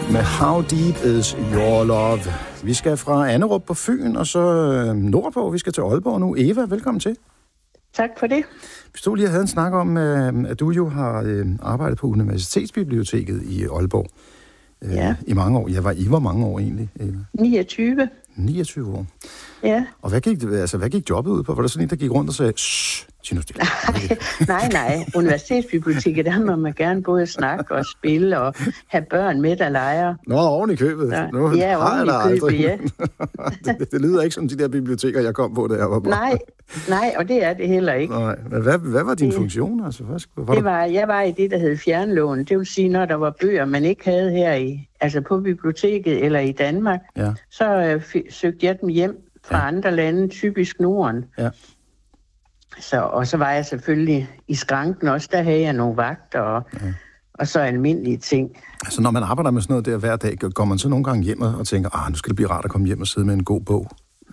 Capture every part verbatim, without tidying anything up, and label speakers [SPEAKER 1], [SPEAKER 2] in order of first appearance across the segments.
[SPEAKER 1] med How Deep Is Your Love. Vi skal fra Annerup på Fyn, og så nordpå. Vi skal til Aalborg nu. Eva, velkommen til.
[SPEAKER 2] Tak for det.
[SPEAKER 1] Vi stod lige og havde en snak om, at du jo har arbejdet på Universitetsbiblioteket i Aalborg.
[SPEAKER 2] Ja.
[SPEAKER 1] I mange år. Ja, var I hvor mange år egentlig, Eva?
[SPEAKER 2] niogtyve.
[SPEAKER 1] niogtyve år?
[SPEAKER 2] Ja.
[SPEAKER 1] Og hvad gik, altså, hvad gik jobbet ud på? Var der sådan en, der gik rundt og sagde, shh, sig nu stille?
[SPEAKER 2] Nej, nej. Universitetsbiblioteket, der må man gerne både snakke og spille og have børn med, der leger.
[SPEAKER 1] Nå, oven i købet.
[SPEAKER 2] Så,
[SPEAKER 1] nu
[SPEAKER 2] ja,
[SPEAKER 1] oven
[SPEAKER 2] i købet, ja.
[SPEAKER 1] det, det lyder ikke som de der biblioteker, jeg kom på, da jeg var barn.
[SPEAKER 2] Nej, nej, og det er det heller ikke.
[SPEAKER 1] Nej, men hvad, hvad var din det, funktion? Altså, hvad, var
[SPEAKER 2] det var, jeg var i det, der hed fjernlån. Det vil sige, når der var bøger, man ikke havde her i, altså på biblioteket eller i Danmark, ja. så øh, f- søgte jeg dem hjem fra ja. andre lande, typisk Norden. Ja. Så, og så var jeg selvfølgelig i skranken også, der havde jeg nogle vagter og, ja. og så almindelige ting.
[SPEAKER 1] Altså når man arbejder med sådan noget der hver dag, går man så nogle gange hjem og tænker, ah, nu skal det blive rart at komme hjem og sidde med en god bog?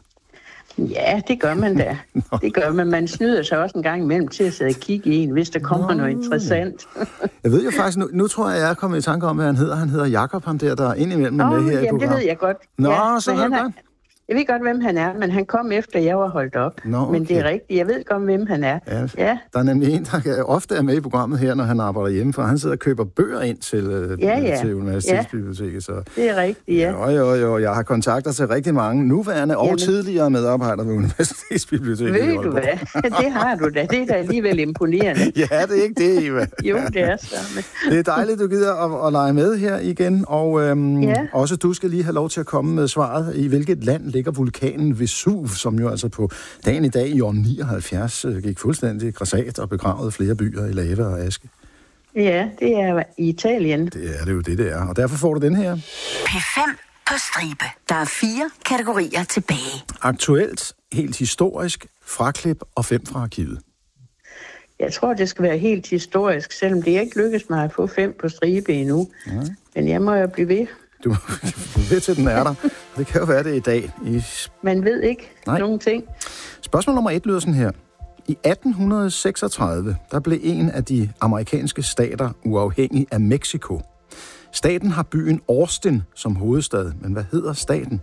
[SPEAKER 2] Ja, det gør man da. Det gør man. Man snyder sig også en gang imellem til at sidde og kigge i en, hvis der kommer Nå. noget interessant.
[SPEAKER 1] Jeg ved jo faktisk, nu, nu tror jeg, jeg er kommet i tanke om, hvad han hedder. Han hedder Jakob, ham der, der er indimellem
[SPEAKER 2] oh,
[SPEAKER 1] med her
[SPEAKER 2] jamen,
[SPEAKER 1] i programmet.
[SPEAKER 2] det ved jeg godt.
[SPEAKER 1] Nå,
[SPEAKER 2] ja,
[SPEAKER 1] så ved jeg godt.
[SPEAKER 2] Jeg ved godt, hvem han er, men han kom efter, jeg var holdt op. Nå, okay. Men det er rigtigt. Jeg ved godt, hvem han er.
[SPEAKER 1] Ja,
[SPEAKER 2] ja.
[SPEAKER 1] Der er nemlig en, der ofte er med i programmet her, når han arbejder hjemme, for han sidder og køber bøger ind til,
[SPEAKER 2] ja, ja.
[SPEAKER 1] til Universitetsbiblioteket. Så.
[SPEAKER 2] Det er rigtigt, ja.
[SPEAKER 1] Jo, jo, jo. Jeg har kontakter til rigtig mange nuværende og Jamen. tidligere medarbejdere ved Universitetsbiblioteket.
[SPEAKER 2] Ved du hvad? Det har du da. Det er da alligevel imponerende.
[SPEAKER 1] Ja, det er ikke det, Eva.
[SPEAKER 2] Jo, det er så.
[SPEAKER 1] Det er dejligt, du gider at, at lege med her igen. Og øhm,
[SPEAKER 2] ja.
[SPEAKER 1] også du skal lige have lov til at komme med svaret. I hvilket land ligger vulkanen Vesuv, som jo altså på dagen i dag i år nioghalvfjerds gik fuldstændig grassat og begravede flere byer i lava og aske.
[SPEAKER 2] Ja, det er i Italien.
[SPEAKER 1] Det er det jo det, det er. Og derfor får du den her.
[SPEAKER 3] P fem på stribe. Der er fire kategorier tilbage.
[SPEAKER 1] Aktuelt, helt historisk, fraklip og fem fra arkivet.
[SPEAKER 2] Jeg tror, det skal være helt historisk, selvom det ikke lykkes mig at få fem på stribe endnu. Ja. Men jeg må jo blive ved.
[SPEAKER 1] Du ved til, den er der. Det kan jo være det i dag. I...
[SPEAKER 2] Man ved ikke Nej. nogen ting.
[SPEAKER 1] Spørgsmål nummer et lyder sådan her. I atten seksogtredive, der blev en af de amerikanske stater uafhængig af Mexico. Staten har byen Austin som hovedstad, men hvad hedder staten?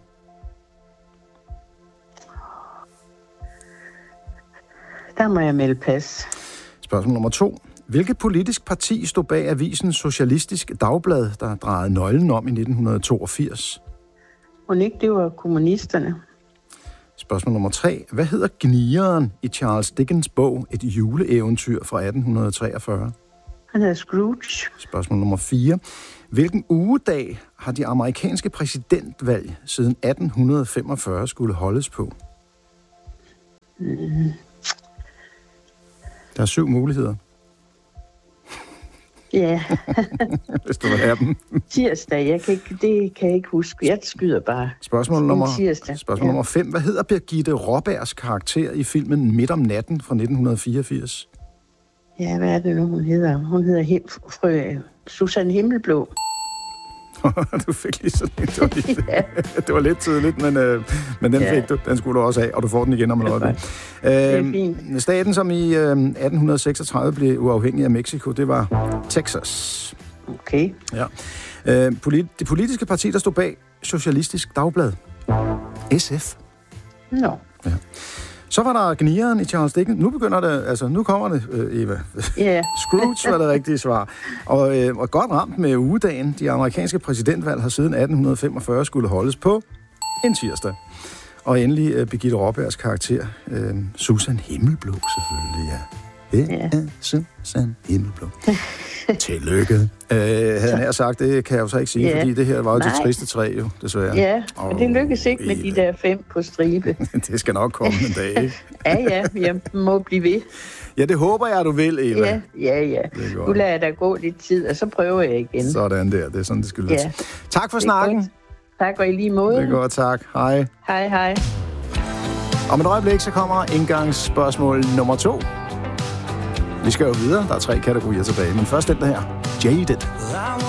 [SPEAKER 2] Der må jeg melde pas.
[SPEAKER 1] Spørgsmål nummer to. Hvilket politisk parti stod bag avisen Socialistisk Dagblad, der drejede nøglen om i nitten toogfirs?
[SPEAKER 2] Og ikke, det var kommunisterne.
[SPEAKER 1] Spørgsmål nummer tre. Hvad hedder gnigeren i Charles Dickens bog Et juleeventyr fra atten treogfyrre?
[SPEAKER 2] Han hedder Scrooge.
[SPEAKER 1] Spørgsmål nummer fire. Hvilken ugedag har de amerikanske præsidentvalg siden atten femogfyrre skulle holdes på?
[SPEAKER 2] Mm.
[SPEAKER 1] Der er syv muligheder.
[SPEAKER 2] Ja.
[SPEAKER 1] Hvis du vil have dem.
[SPEAKER 2] Tirsdag, jeg kan ikke, det kan jeg ikke huske. Jeg skyder bare.
[SPEAKER 1] Spørgsmål nummer, spørgsmål ja. nummer fem. Hvad hedder Birgitte Raabergs karakter i filmen Midt om natten fra nitten fireogfirs?
[SPEAKER 2] Ja, hvad er det nu, hun hedder? Hun hedder Him- frø Susanne Himmelblå.
[SPEAKER 1] Du fik lige sådan en. Det var, lige, ja. Det var lidt tidligt, men, øh, men den ja. fik du. Den skulle du også have, og du får den igen om en øjeblik. Øh, staten, som i øh, atten seksogtredive blev uafhængig af Mexico, det var Texas.
[SPEAKER 2] Okay.
[SPEAKER 1] Ja. Øh, polit- det politiske parti, der stod bag Socialistisk Dagblad. S F.
[SPEAKER 2] Nå.
[SPEAKER 1] Ja. Så var der gnigeren i Charles Dickens. Nu begynder det, altså nu kommer det, øh, Eva.
[SPEAKER 2] Yeah.
[SPEAKER 1] Scrooge var det rigtige svar. Og, øh, og godt ramt med ugedagen. De amerikanske præsidentvalg har siden atten femogfyrre skulle holdes på en tirsdag. Og endelig øh, Birgitte Raabergs karakter, øh, Susan Himmelblå selvfølgelig, ja. Det er yeah. Susan Himmelblå. Tillykke. Øh, havde han sagt, det kan jeg jo så ikke sige, yeah. fordi det her var jo det triste træ, jo, desværre.
[SPEAKER 2] Ja, og men det lykkes ikke med de der fem på stribe.
[SPEAKER 1] Det skal nok komme en dag, ikke?
[SPEAKER 2] Ja, ja, jeg må blive ved.
[SPEAKER 1] Ja, det håber jeg, du vil, Eva.
[SPEAKER 2] Ja, ja, ja. Nu lader jeg da gå lidt tid, og så prøver jeg igen.
[SPEAKER 1] Sådan der, det er sådan, det skal lyde.
[SPEAKER 2] Ja.
[SPEAKER 1] Tak for snakken.
[SPEAKER 2] Godt. Tak, og i lige måde.
[SPEAKER 1] Det er godt, tak. Hej.
[SPEAKER 2] Hej, hej.
[SPEAKER 1] Om et øjeblik, så kommer indgangsspørgsmål nummer to. Vi skal jo videre. Der er tre kategorier tilbage, men først den der her. Jaded.